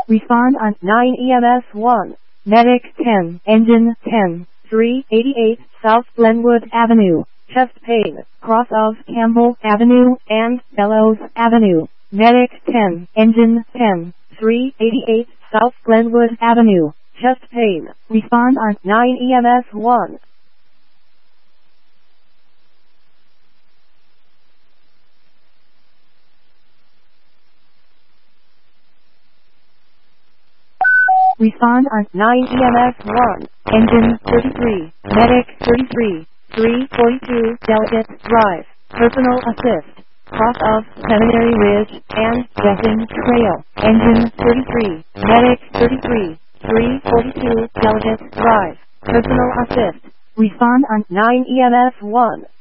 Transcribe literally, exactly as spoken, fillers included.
Respond on nine E M S one. Medic ten. Engine ten. three eighty-eight South Glenwood Avenue. Chest pain. Cross of Campbell Avenue and Bellows Avenue. Medic ten. Engine ten. three eighty-eight South Glenwood Avenue. Chest pain. Respond on nine E M S one. Respond on nine E M S one. Engine thirty-three. Medic thirty-three. three forty-two Delegate Drive. Personal assist. Cross of Seminary Ridge and Jessing Trail. Engine thirty-three. Medic thirty-three. three forty-two Delegate Drive. Personal assist. Respond on nine E M S one.